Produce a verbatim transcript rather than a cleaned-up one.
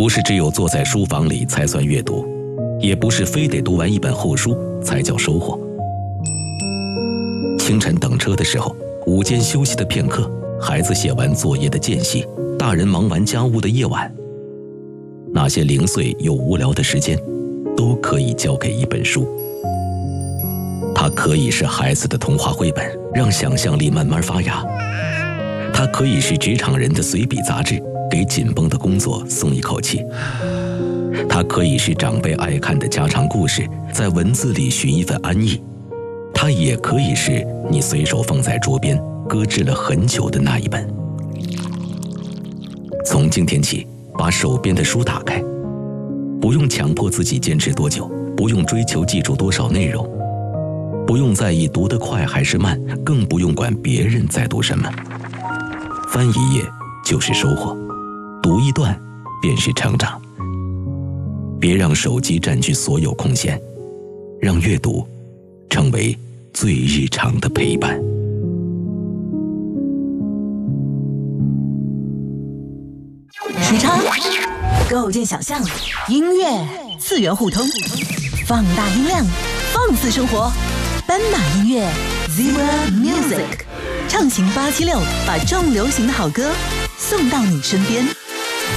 不是只有坐在书房里才算阅读，也不是非得读完一本厚书才叫收获。清晨等车的时候，午间休息的片刻，孩子写完作业的间隙，大人忙完家务的夜晚，那些零碎又无聊的时间，都可以交给一本书。它可以是孩子的童话绘本，让想象力慢慢发芽；它可以是职场人的随笔杂志，给紧绷的工作松一口气；它可以是长辈爱看的家常故事，在文字里寻一份安逸；它也可以是你随手放在桌边搁置了很久的那一本。从今天起，把手边的书打开，不用强迫自己坚持多久，不用追求记住多少内容，不用在意读得快还是慢，更不用管别人在读什么。翻一页就是收获，读一段便是成长。别让手机占据所有空闲，让阅读成为最日常的陪伴。 时差构建想象，音乐次元互通，放大音量，放肆生活。斑马音乐 Zebra Music， 畅行八七六，把重流行的好歌送到你身边。